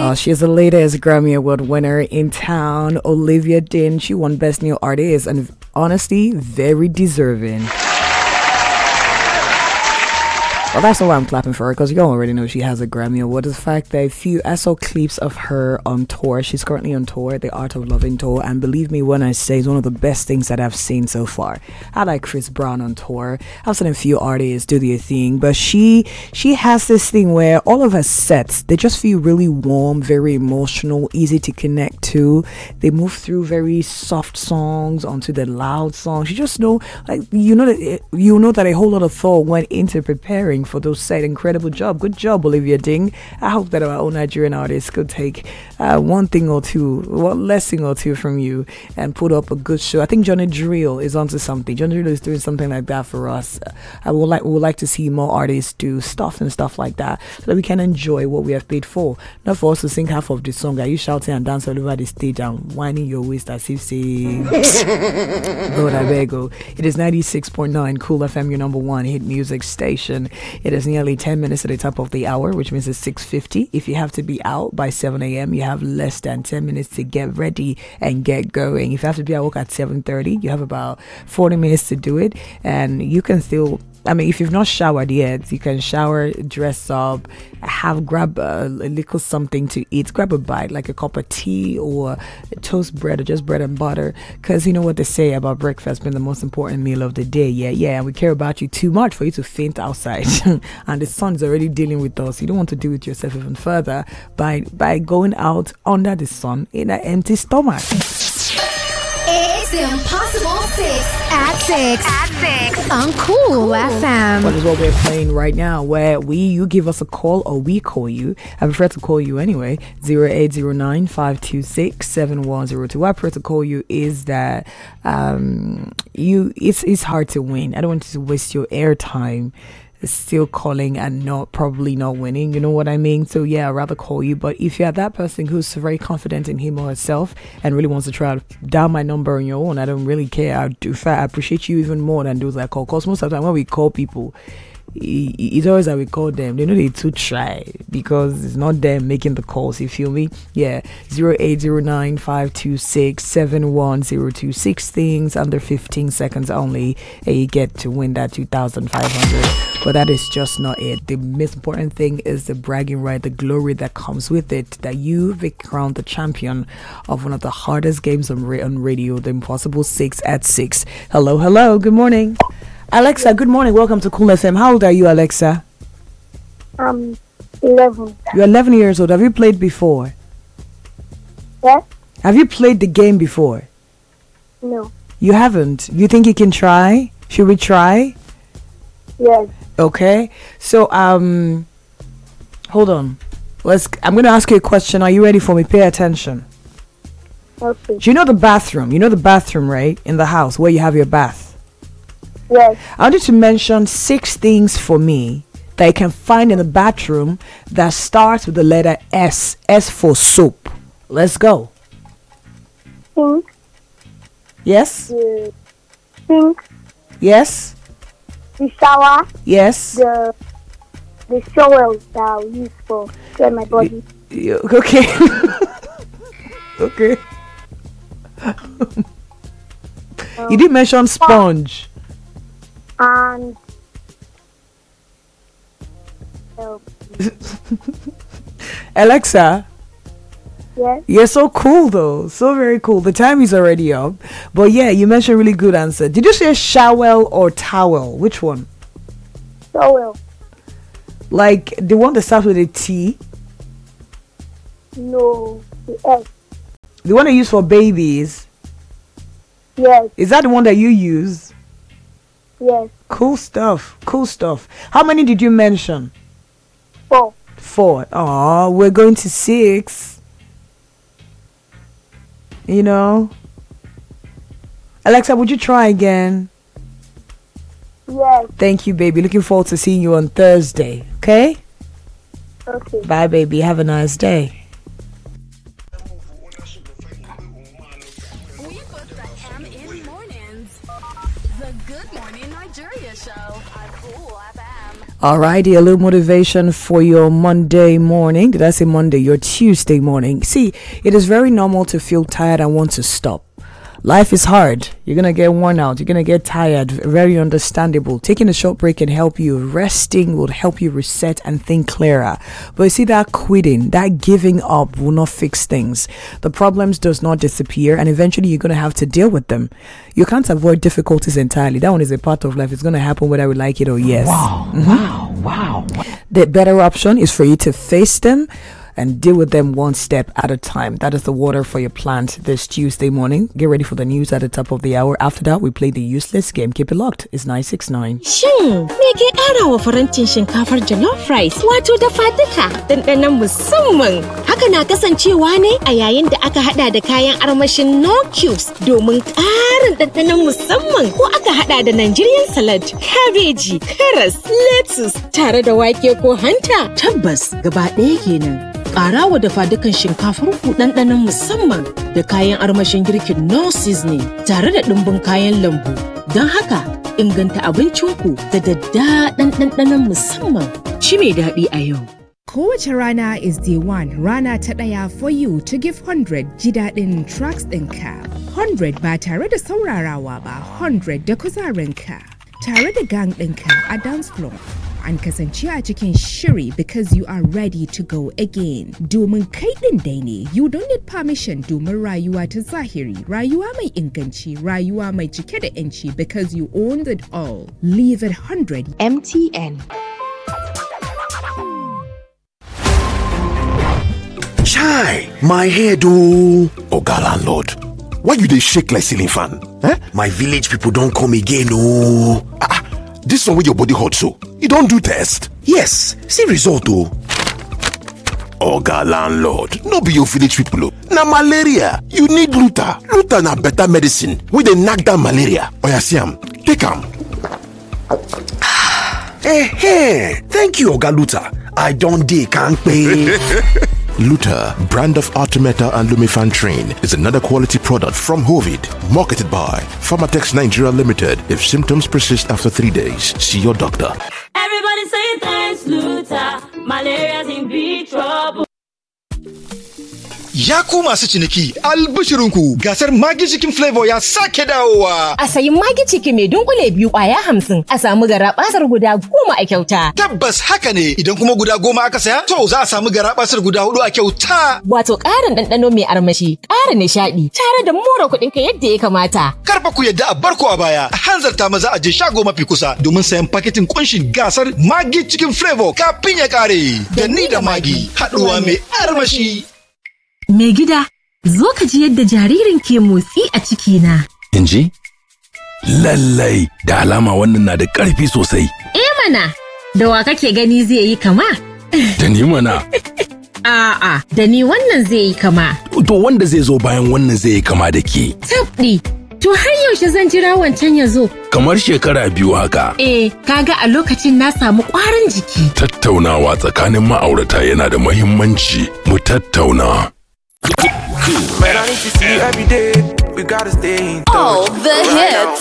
She's the latest Grammy Award winner in town, Olivia Dean. She won Best New Artist and honestly, very deserving. Well, that's not why I'm clapping for her, because you all already know she has a Grammy Award. The fact that I saw clips of her on tour. She's currently on tour, the Art of Loving tour, and believe me when I say it's one of the best things that I've seen so far. I like Chris Brown on tour. I've seen a few artists do their thing, but she has this thing where all of her sets, they just feel really warm, very emotional, easy to connect to. They move through very soft songs onto the loud songs. You just know, that a whole lot of thought went into preparing for those set. Incredible job. Good job, Olivia Ding. I hope that our own Nigerian artists could take one lesson or two from you and put up a good show. I think Johnny Drill is onto something. Johnny Drill is doing something like that for us. We would like to see more artists do stuff like that so that we can enjoy what we have paid for. Not for us to sing half of the song. Are you shouting and dance all over the stage and whining your waist as if saying Lord I beg you. It is 96.9 Cool FM, your number one hit music station. It is nearly 10 minutes at the top of the hour, which means it's 6:50. If you have to be out by 7 a.m., you have less than 10 minutes to get ready and get going. If you have to be at work at 7:30, you have about 40 minutes to do it, and you can still, if you've not showered yet, you can shower, dress up, grab a little something to eat, grab a bite, like a cup of tea or toast bread or just bread and butter, because you know what they say about breakfast being the most important meal of the day. Yeah, and we care about you too much for you to faint outside. And the sun's already dealing with us. You don't want to do it yourself even further by going out under the sun in an empty stomach. It's the Impossible 6 at 6 on Cool FM. What is what we're playing right now, where you give us a call or we call you. I prefer to call you anyway. 0809-526-7102. Why I prefer to call you is that it's hard to win. I don't want you to waste your airtime still calling and probably not winning, you know what I mean? So yeah, I'd rather call you. But if you're that person who's very confident in him or herself and really wants to try to dial my number on your own, I don't really care. I appreciate you even more than those that call, because most of the time when we call people, it's always that we call them. They know they too try because it's not them making the calls. You feel me? Yeah. 0809-526-7102. 6 things under 15 seconds only, and you get to win that 2,500. But that is just not it. The most important thing is the bragging right, the glory that comes with it, that you've been crowned the champion of one of the hardest games on radio, the Impossible 6 at 6. Hello. Good morning. Alexa, good morning. Welcome to Cool FM. How old are you, Alexa? 11. You're 11 years old. Have you played before? Yes? Have you played the game before? No. You haven't? You think you can try? Should we try? Yes. Okay. So, hold on. I'm going to ask you a question. Are you ready for me? Pay attention. Okay. Do you know the bathroom? You know the bathroom, right? In the house where you have your bath? Yes. I want you to mention 6 things for me that you can find in the bathroom that starts with the letter S. S for soap. Let's go. Sink. Yes? Sink. Yes? The shower. Yes? The shower that I use for clean my body. Okay. Okay. You didn't mention sponge. And Alexa, yes. You're so cool though, so very cool. The time is already up, but yeah, you mentioned a really good answer. Did you say shower or towel? Which one? Towel. Like the one that starts with a T? No, the S. The one they use for babies? Yes. Is that the one that you use? Yes. Cool stuff. How many did you mention? 4. 4. Oh, we're going to 6. You know. Alexa, would you try again? Yes. Thank you, baby. Looking forward to seeing you on Thursday. Okay? Okay. Bye, baby. Have a nice day. Alrighty, a little motivation for your Monday morning. Did I say Monday? Your Tuesday morning. See, it is very normal to feel tired and want to stop. Life is hard. You're going to get worn out. You're going to get tired. Very understandable. Taking a short break can help you. Resting will help you reset and think clearer. But you see, that quitting, that giving up will not fix things. The problems does not disappear, and eventually you're going to have to deal with them. You can't avoid difficulties entirely. That one is a part of life. It's going to happen whether we like it or yes. Wow. The better option is for you to face them and deal with them one step at a time. That is the water for your plant this Tuesday morning. Get ready for the news at the top of the hour. After that, we play the useless game. Keep it locked. It's 969. Shin me ke ƙara wa farantin shinkafar jollof rice wato dafa duka ɗanɗanon musamman. Haka na kasancewa ne a yayin da aka hada da kayan armashin no cubes domin ƙarin ɗanɗanon musamman, ko aka hada da Nigerian salad, kabeji, karas, lettuce tare da wake ko hanta. Tabbas gaba ɗaya kenan. Ƙara wa dafa dukan shinkafar ku ɗanɗanon musamman da kayan armashin girkin no seasoning tare da ɗumbin kayan lambu. Don haka inganta abincinku da daddaɗan ɗanɗanon musamman. Ci mai daɗi a yau. Kowace rana is day one, rana ta ɗaya for you to give 100 ji daɗin tracks ɗinka. 100 ba tare da saurarawa ba, 100 da kuzarinka. Tare da gang ɗinka a dance floor. An kasance a cikin shiri because you are ready to go again. Domin kai ɗin dai ne, you don't need permission domin rayuwa ta zahiri, rayuwa mai inganci, rayuwa mai cike da 'yanci because you owned it all. Leave it 100. MTN. Chai, my head oh. Oga landlord, why you dey shake like ceiling fan? My village people don't come again oh. This one with your body hot so. You don't do test? Yes, see result oh. Oga landlord, no be your village people oh. Na malaria, you need Luta. Luta na better medicine wey dey knack down malaria. Oya see am, take am. Thank you Oga Luta. I don't dey kampe. Luta, brand of Artemata and Lumefantrine, is another quality product from Hovid, marketed by Pharmatex Nigeria Limited. If symptoms persist after 3 days, see your doctor. Everybody say thanks, Luta. Malaria's in big trouble. Ya ku masu ciniki, albishirinku gasar Maggi Chicken Flavor ya sake dawowa. A sayi Maggi Chicken mai dunkule 2 ƙwaya 50 a samu garaɓasar guda 10 a kyauta. Tabbas haka ne, idan kuma guda 10 aka saya, to za a samu garaɓasar guda 4 a kyauta. Wato ƙarin ɗanɗano mai armashi, ƙara nishaɗi, tare da more kuɗinka yadda ya kamata. Karfa ku yadda a barko a baya, a hanzarta maza a je shago mafi kusa domin sayan paketin kunshin gasar Maggi Chicken Flavor kafin ya ƙare. Da ni da Maggi, haɗuwa mai armashi. Mai gida, zo ka ji yadda jaririn ke motsi a cikina. In ji? Lallai, da alama wannan na da ƙarfi sosai. Mana, da wa kake gani zai yi kama? Da ni mana. A'a, da ni wannan zai yi kama. To wanda zai zo bayan wannan zai yi kama da ke. Tabɗi, to har yaushe zan jira wancan ya zo? Kamar shekara 2 haka. Kaga a lokacin na samu ƙwarin jiki. Tattaunawa tsakanin ma'aurata yana da muhimmanci. Mu tattauna. Man, I need to see you every day. We gotta stay in touch. All the hits.